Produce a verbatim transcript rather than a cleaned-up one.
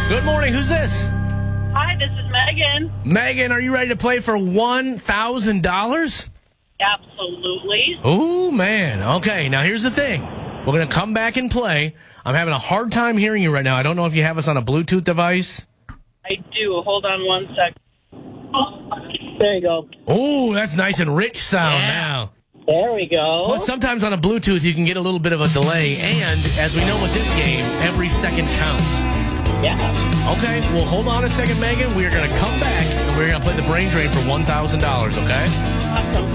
Good morning. Who's this? Hi, this is Megan. Megan, are you ready to play for one thousand dollars? Absolutely. Oh, man. Okay, now here's the thing. We're going to come back and play. I'm having a hard time hearing you right now. I don't know if you have us on a Bluetooth device. I do. Hold on one second. There you go. Oh, that's nice and rich sound Yeah. now. There we go. Plus, sometimes on a Bluetooth, you can get a little bit of a delay. And as we know with this game, every second counts. Yeah. Okay, well, hold on a second, Megan. We are going to come back, and we're going to play the brain drain for one thousand dollars, okay? Awesome.